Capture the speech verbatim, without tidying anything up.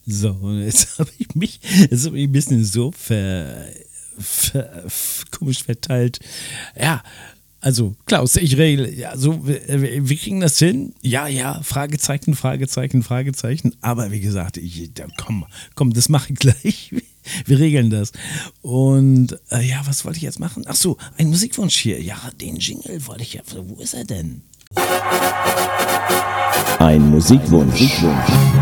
So, und jetzt habe ich mich, jetzt habe ich ein bisschen so ver, ver, komisch verteilt. Ja, also Klaus, ich regel, ja, so, wir, wir kriegen das hin. Ja, ja, Fragezeichen, Fragezeichen, Fragezeichen. Aber wie gesagt, ich, da, komm, komm, das mache ich gleich. Wir regeln das. Und äh, ja, was wollte ich jetzt machen? Ach so, ein Musikwunsch hier. Ja, den Jingle wollte ich ja. Wo ist er denn? Ein Musikwunsch.